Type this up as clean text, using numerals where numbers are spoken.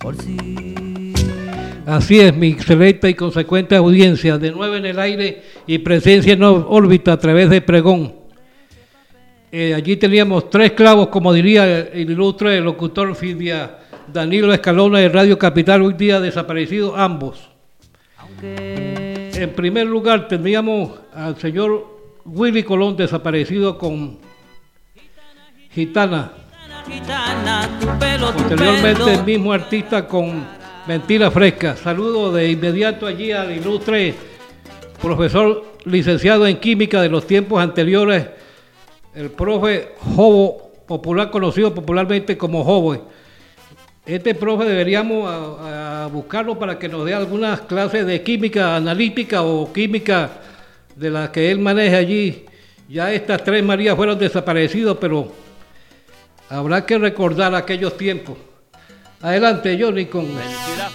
Así es, mi excelente y consecuente audiencia, de nuevo en el aire y presencia en órbita a través de Pregón. Allí teníamos 3 clavos, como diría el ilustre locutor Fidia Danilo Escalona de Radio Capital, hoy día desaparecidos ambos. En primer lugar teníamos al señor Willy Colón, desaparecido con Gitana. Posteriormente el mismo artista con Mentira Fresca. Saludo de inmediato allí al ilustre profesor licenciado en química de los tiempos anteriores, el profe Jobo, conocido popularmente como Jobo. Este profe deberíamos a buscarlo para que nos dé algunas clases de química analítica o química de las que él maneja allí. Ya estas 3 Marías fueron desaparecidos, pero habrá que recordar aquellos tiempos. Adelante, Johnny, con